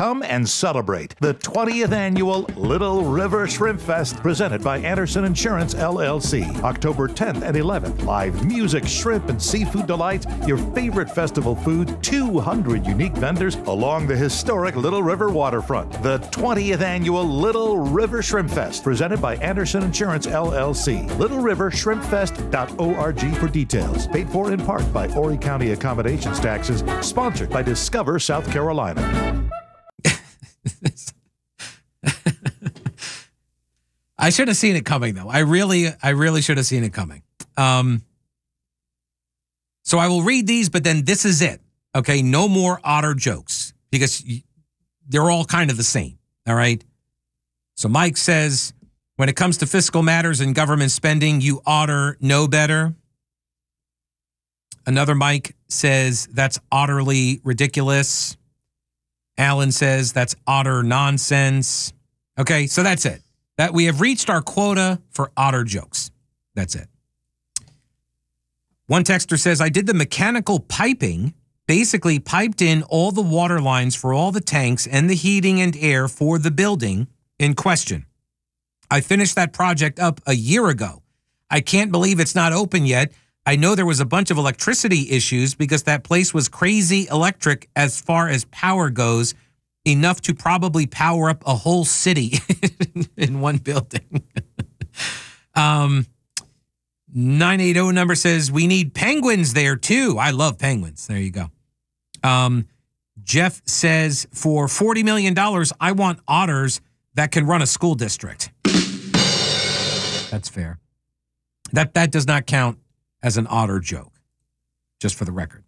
Come and celebrate the 20th annual Little River Shrimp Fest presented by Anderson Insurance, LLC. October 10th and 11th. Live music, shrimp, and seafood delights, your favorite festival food, 200 unique vendors along the historic Little River waterfront. The 20th annual Little River Shrimp Fest presented by Anderson Insurance, LLC. LittleRiverShrimpFest.org for details. Paid for in part by Horry County Accommodations Taxes. Sponsored by Discover South Carolina. I should have seen it coming, though. I really should have seen it coming. So I will read these, but then this is it. Okay, no more otter jokes because they're all kind of the same. All right. So Mike says, when it comes to fiscal matters and government spending, you oughter know better. Another Mike says that's utterly ridiculous. Alan says that's utter nonsense. Okay, so that's it. That we have reached our quota for otter jokes. That's it. One texter says, I did the mechanical piping, basically piped in all the water lines for all the tanks and the heating and air for the building in question. I finished that project up a year ago. I can't believe it's not open yet. I know there was a bunch of electricity issues because that place was crazy electric as far as power goes, enough to probably power up a whole city in one building. 980 number says, we need penguins there too. I love penguins. There you go. Jeff says, for $40 million, I want otters that can run a school district. That's fair. That does not count as an otter joke, just for the record.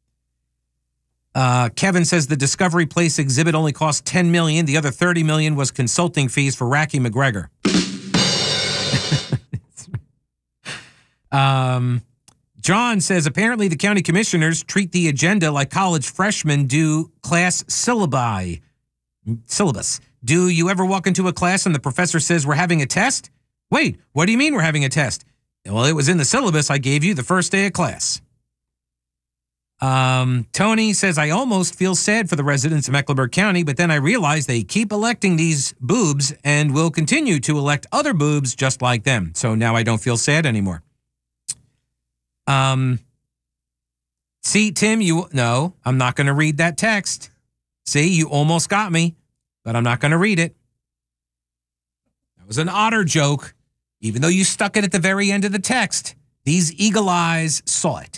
Kevin says the Discovery Place exhibit only cost $10 million. The other $30 million was consulting fees for Racky McGregor. John says apparently the county commissioners treat the agenda like college freshmen do class syllabus. Do you ever walk into a class and the professor says we're having a test? Wait, what do you mean we're having a test? Well, it was in the syllabus I gave you the first day of class. Tony says, I almost feel sad for the residents of Mecklenburg County, but then I realize they keep electing these boobs and will continue to elect other boobs just like them. So now I don't feel sad anymore. See, Tim, no, I'm not going to read that text. See, you almost got me, but I'm not going to read it. That was an otter joke. Even though you stuck it at the very end of the text, these eagle eyes saw it.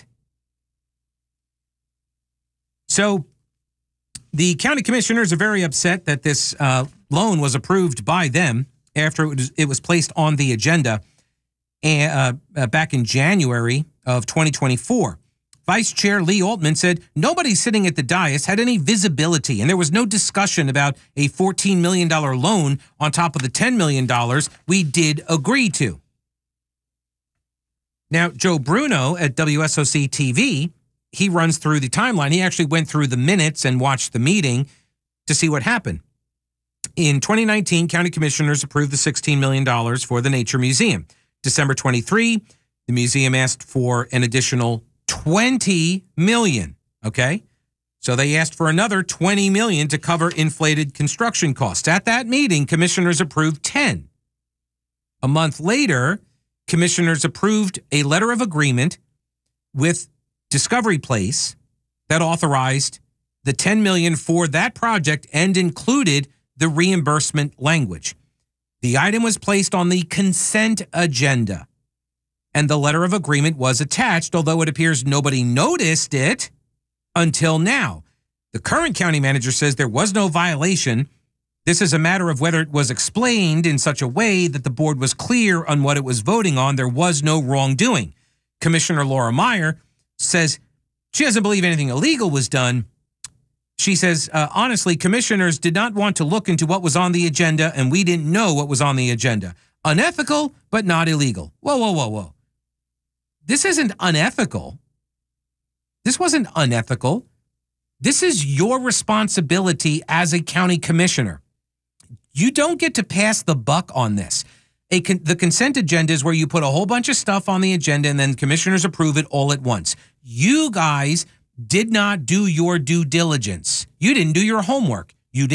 So the county commissioners are very upset that this loan was approved by them after it was placed on the agenda back in January of 2024. Vice Chair Lee Altman said nobody sitting at the dais had any visibility, and there was no discussion about a $14 million loan on top of the $10 million we did agree to. Now, Joe Bruno at WSOC TV, he runs through the timeline. He actually went through the minutes and watched the meeting to see what happened. In 2019, county commissioners approved the $16 million for the Nature Museum. December 23, the museum asked for an additional $20 million, okay? So they asked for another $20 million to cover inflated construction costs. At that meeting, commissioners approved 10. A month later, commissioners approved a letter of agreement with Discovery Place that authorized the $10 million for that project and included the reimbursement language. The item was placed on the consent agenda, and the letter of agreement was attached, although it appears nobody noticed it until now. The current county manager says there was no violation. This is a matter of whether it was explained in such a way that the board was clear on what it was voting on. There was no wrongdoing. Commissioner Laura Meyer says she doesn't believe anything illegal was done. She says, honestly, commissioners did not want to look into what was on the agenda, and we didn't know what was on the agenda. Unethical, but not illegal. Whoa, whoa, whoa, whoa. This isn't unethical. This wasn't unethical. This is your responsibility as a county commissioner. You don't get to pass the buck on this. The consent agenda is where you put a whole bunch of stuff on the agenda and then commissioners approve it all at once. You guys did not do your due diligence. You didn't do your homework.